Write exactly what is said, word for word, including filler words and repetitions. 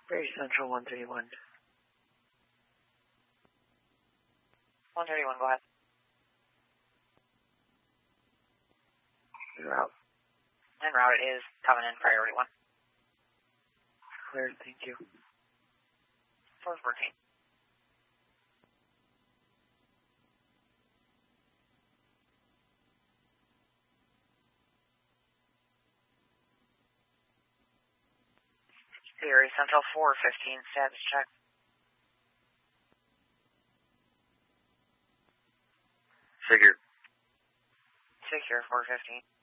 Very Central one thirty-one. one thirty-one, go ahead. En route. En route, it is coming in priority one. Cleared, thank you. four fourteen. Theory Central four fifteen, status check. Figure. Secure four fifteen.